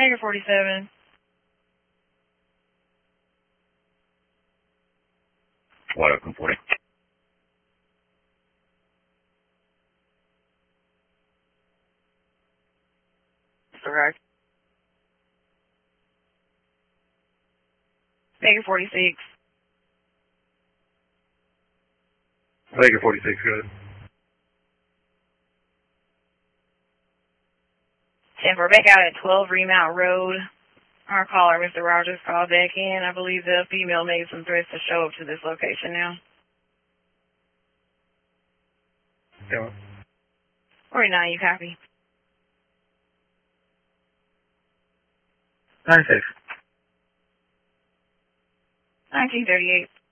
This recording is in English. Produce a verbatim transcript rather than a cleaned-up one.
Baker forty-seven. What up, forty? Correct. Baker forty-six. Baker forty-six, good. ten four, back out at twelve Remount Road. Our caller, Mister Rogers, called back in. I believe the female made some threats to show up to this location now. Yeah. forty-nine, you copy? nine six. nineteen thirty-eight.